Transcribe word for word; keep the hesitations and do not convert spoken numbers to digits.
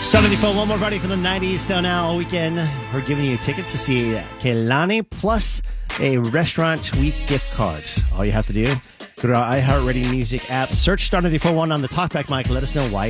Star ninety-four, one more party from the nineties. So now all weekend, we're giving you tickets to see Kehlani plus a restaurant week gift card. All you have to do, go to our iHeartRadio Music app, search Star ninety-four point one on the talkback mic, let us know why